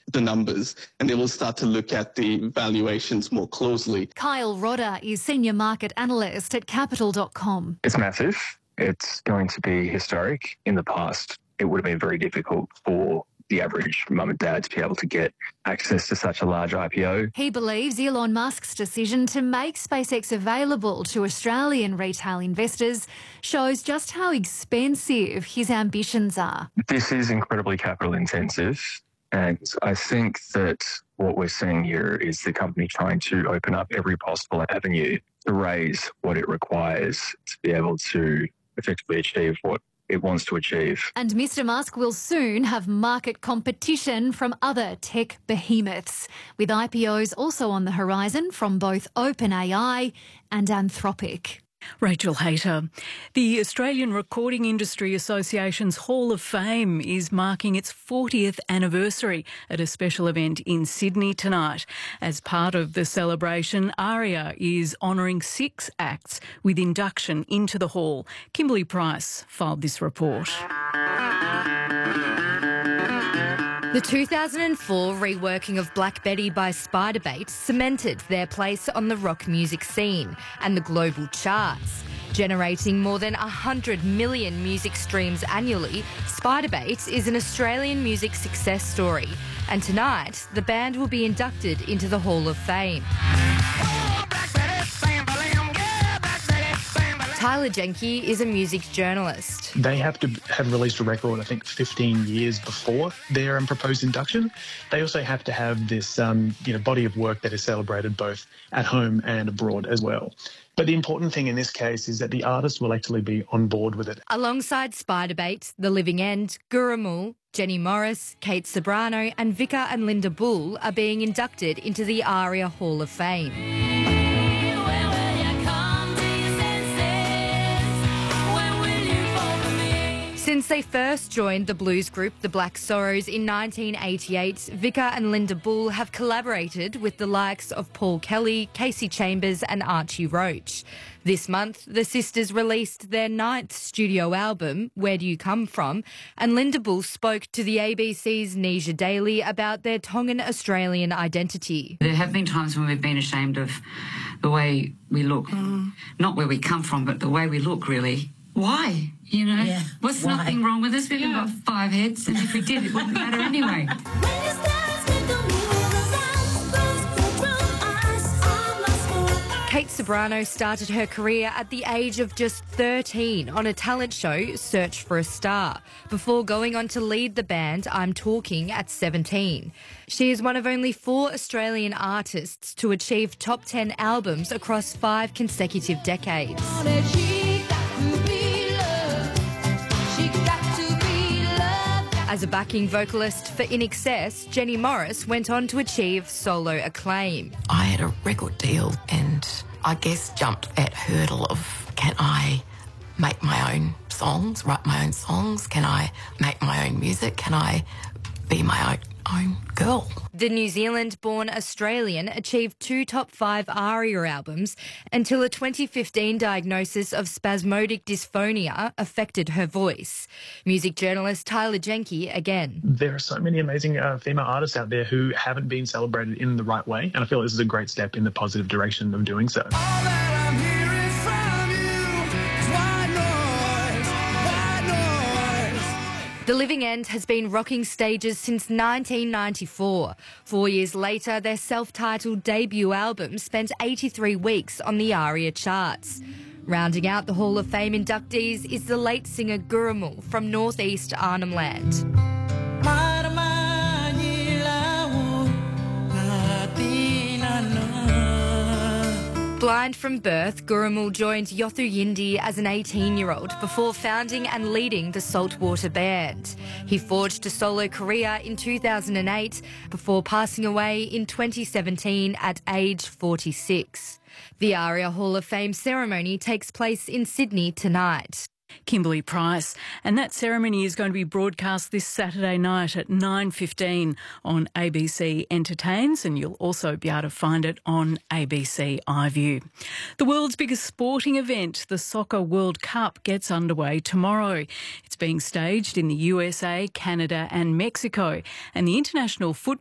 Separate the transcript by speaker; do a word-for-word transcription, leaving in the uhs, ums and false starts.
Speaker 1: the numbers and they will start to look at the valuations more closely.
Speaker 2: Kyle Rodder is Senior Market Analyst at Capital dot com.
Speaker 3: It's massive. It's going to be historic. In the past, it would have been very difficult for the average mum and dad to be able to get access to such a large I P O.
Speaker 2: He believes Elon Musk's decision to make SpaceX available to Australian retail investors shows just how expensive his ambitions are.
Speaker 3: This is incredibly capital intensive, and I think that what we're seeing here is the company trying to open up every possible avenue to raise what it requires to be able to effectively achieve what it wants to achieve.
Speaker 2: And Mister Musk will soon have market competition from other tech behemoths, with I P Os also on the horizon from both OpenAI and Anthropic.
Speaker 4: Rachel Hayter. The Australian Recording Industry Association's Hall of Fame is marking its fortieth anniversary at a special event in Sydney tonight. As part of the celebration, ARIA is honouring six acts with induction into the hall. Kimberly Price filed this report.
Speaker 5: The two thousand four reworking of Black Betty by Spiderbait cemented their place on the rock music scene and the global charts. Generating more than one hundred million music streams annually, Spiderbait is an Australian music success story. And tonight, the band will be inducted into the Hall of Fame. Tyler Jenke is a music journalist.
Speaker 6: They have to have released a record, I think, fifteen years before their um, proposed induction. They also have to have this um, you know, body of work that is celebrated both at home and abroad as well. But the important thing in this case is that the artist will actually be on board with it.
Speaker 5: Alongside Spiderbait, The Living End, Gurrumul, Jenny Morris, Kate Ceberano and Vika and Linda Bull are being inducted into the ARIA Hall of Fame. Since they first joined the blues group The Black Sorrows in nineteen eighty-eight, Vika and Linda Bull have collaborated with the likes of Paul Kelly, Casey Chambers and Archie Roach. This month, the sisters released their ninth studio album, Where Do You Come From? And Linda Bull spoke to the A B C's Nisha Daly about their Tongan-Australian identity.
Speaker 7: There have been times when we've been ashamed of the way we look. Mm. Not where we come from, but the way we look, really. Why? You know,
Speaker 8: yeah.
Speaker 7: what's
Speaker 8: Why?
Speaker 7: Nothing wrong with us? We've yeah. got five heads, and if we did, it wouldn't matter anyway.
Speaker 5: Kate Ceberano started her career at the age of just thirteen on a talent show, Search for a Star, before going on to lead the band I'm Talking at seventeen. She is one of only four Australian artists to achieve top ten albums across five consecutive decades. As a backing vocalist for I N X S, Jenny Morris went on to achieve solo acclaim.
Speaker 8: I had a record deal and I guess jumped that hurdle of, can I make my own songs, write my own songs? Can I make my own music? Can I be my own, own girl?
Speaker 5: The New Zealand-born Australian achieved two top five ARIA albums until a twenty fifteen diagnosis of spasmodic dysphonia affected her voice. Music journalist Tyler Jenke again.
Speaker 6: There are so many amazing uh, female artists out there who haven't been celebrated in the right way, and I feel this is a great step in the positive direction of doing so.
Speaker 5: The Living End has been rocking stages since nineteen ninety-four. Four years later, their self-titled debut album spent eighty-three weeks on the ARIA charts. Rounding out the Hall of Fame inductees is the late singer Gurrumul from northeast Arnhem Land. Blind from birth, Gurrumul joined Yothu Yindi as an eighteen-year-old before founding and leading the Saltwater Band. He forged a solo career in two thousand eight before passing away in twenty seventeen at age forty-six. The ARIA Hall of Fame ceremony takes place in Sydney tonight.
Speaker 4: Kimberly Price. And that ceremony is going to be broadcast this Saturday night at nine fifteen on A B C Entertains, and you'll also be able to find it on A B C iView. The world's biggest sporting event, the Soccer World Cup, gets underway tomorrow. It's being staged in the U S A, Canada and Mexico, and the International Football